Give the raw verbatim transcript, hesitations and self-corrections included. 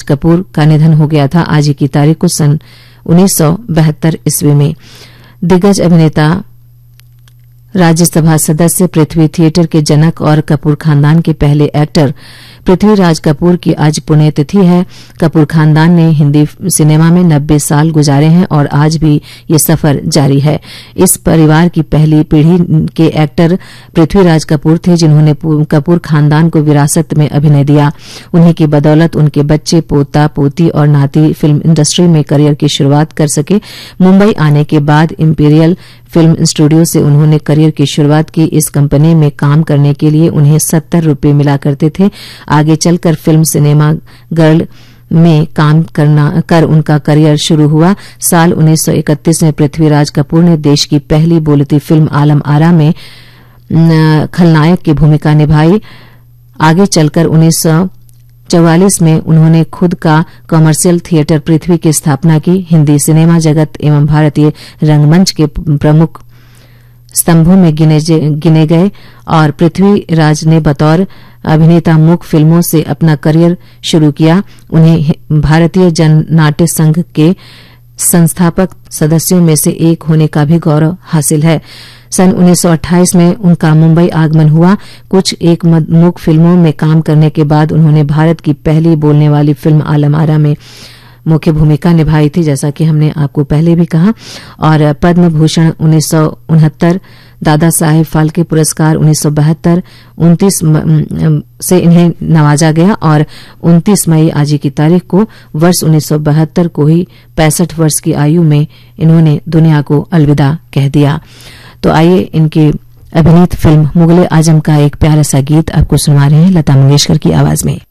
कपूर का निधन हो गया था आज ही की तारीख को सन उन्नीस सौ बहत्तर ईस्वी में। दिग्गज अभिनेता, राज्यसभा सदस्य, पृथ्वी थिएटर के जनक और कपूर खानदान के पहले एक्टर पृथ्वीराज कपूर की आज पुण्यतिथि है। कपूर खानदान ने हिंदी सिनेमा में नब्बे साल गुजारे हैं और आज भी ये सफर जारी है। इस परिवार की पहली पीढ़ी के एक्टर पृथ्वीराज कपूर थे, जिन्होंने कपूर खानदान को विरासत में अभिनय दिया। उन्हीं की बदौलत उनके बच्चे, पोता, पोती और नाती फिल्म इंडस्ट्री में करियर की शुरुआत कर सके। मुंबई आने के बाद इंपीरियल फिल्म स्टूडियो से उन्होंने करियर की शुरुआत की। इस कंपनी में काम करने के लिए उन्हें सत्तर रुपये मिला करते थे। आगे चलकर फिल्म सिनेमा गर्ल में काम करना कर उनका करियर शुरू हुआ। साल उन्नीस सौ इकतीस में पृथ्वीराज कपूर ने देश की पहली बोलती फिल्म आलम आरा में खलनायक की भूमिका निभाई। आगे चलकर उन्नीस सौ चौवालीस में उन्होंने खुद का कमर्शियल थिएटर पृथ्वी की स्थापना की। हिंदी सिनेमा जगत एवं भारतीय रंगमंच के प्रमुख स्तंभों में गिने, गिने गए और पृथ्वीराज ने बतौर अभिनेता मुख्य फिल्मों से अपना करियर शुरू किया। उन्हें भारतीय जन नाट्य संघ के संस्थापक सदस्यों में से एक होने का भी गौरव हासिल है। सन उन्नीस सौ अट्ठाईस में उनका मुंबई आगमन हुआ। कुछ एक मुख्य फिल्मों में काम करने के बाद उन्होंने भारत की पहली बोलने वाली फिल्म आलम आरा में मुख्य भूमिका निभाई थी, जैसा कि हमने आपको पहले भी कहा। और पद्म भूषण उन्नीस सौ उनहत्तर, दादा साहेब फाल्के पुरस्कार उन्नीस सौ बहत्तर, उनतीस से इन्हें नवाजा गया और उनतीस मई आज की तारीख को वर्ष उन्नीस सौ बहत्तर को ही पैंसठ वर्ष की आयु में इन्होंने दुनिया को अलविदा कह दिया। तो आइए इनकी अभिनीत फिल्म मुगले आजम का एक प्यारा सा गीत आपको सुना रहे हैं लता मंगेशकर की आवाज में।